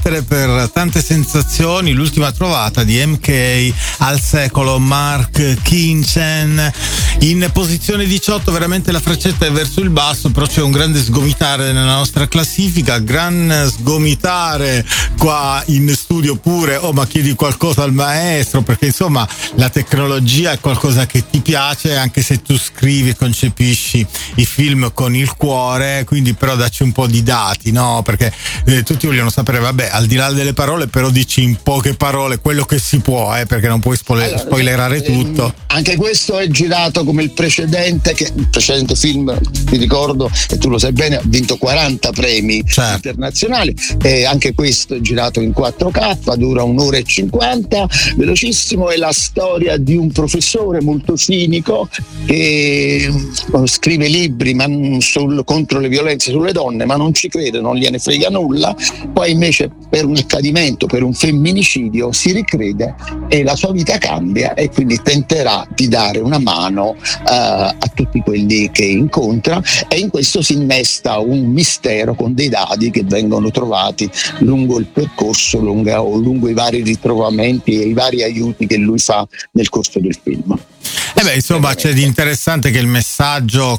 combattere per tante sensazioni, l'ultima trovata di MK al secolo, Mark Kinchen in posizione 18, veramente la freccetta è verso il basso, però c'è un grande sgomitare nella nostra classifica, gran sgomitare qua in studio pure. Oh, ma chiedi qualcosa al maestro, perché insomma la tecnologia è qualcosa che ti piace, anche se tu scrivi e concepisci i film con il cuore, quindi però dacci un po' di dati, no? Perché tutti vogliono sapere, vabbè, al di là delle parole, però dici in poche parole quello che si può, perché non puoi spoilerare tutto. Anche questo è girato come il precedente film, ti ricordo, e tu lo sai bene, ha vinto 40 premi internazionali, e anche questo è girato in 4K, dura 1 ora e 50, velocissimo. È la storia di un professore molto cinico che scrive libri contro le violenze sulle donne, ma non ci crede, non gliene frega nulla. Poi invece per un accadimento, per un femminicidio, si ricrede e la sua vita cambia, e quindi tenterà di dare una mano a tutti quelli che incontra, e in questo si innesta un mistero con dei dadi che vengono trovati lungo il percorso, lungo i vari ritrovamenti e i vari aiuti che lui fa nel corso del film. Insomma, c'è di interessante che il messaggio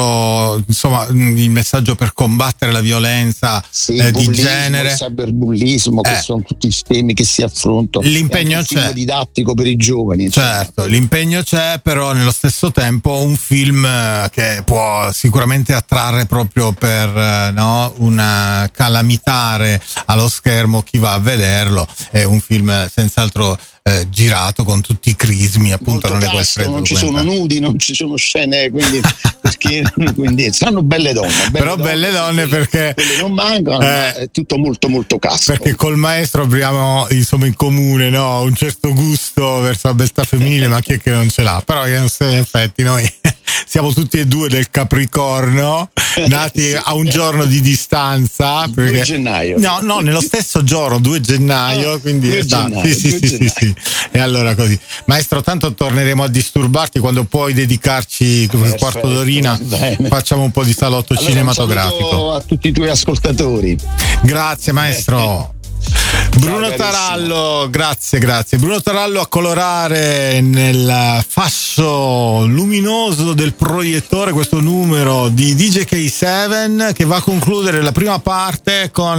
il messaggio per combattere la violenza di genere, il cyberbullismo, che sono tutti temi che si affrontano. L'impegno c'è, film didattico per i giovani. Certo, l'impegno c'è, però nello stesso tempo un film che può sicuramente attrarre proprio per una calamitare allo schermo chi va a vederlo. È un film senz'altro girato con tutti i crismi, appunto. Non ci sono nudi, non ci sono scene, quindi quindi saranno belle donne, belle donne perché quelle non mancano, è tutto molto molto casto, perché col maestro abbiamo insomma in comune un certo gusto verso la beltà femminile, ma chi è che non ce l'ha? Però in effetti noi siamo tutti e due del Capricorno, nati a un giorno di distanza, perché 2 gennaio. No, nello stesso giorno, 2 gennaio, quindi 2 gennaio, sì. E allora così, maestro, tanto torneremo a disturbarti quando puoi dedicarci un quarto d'orina, facciamo un po' di salotto cinematografico. A tutti i tuoi ascoltatori. Grazie maestro. Bruno Tarallo, grazie. Bruno Tarallo a colorare nel fascio luminoso del proiettore questo numero di DJ K7, che va a concludere la prima parte con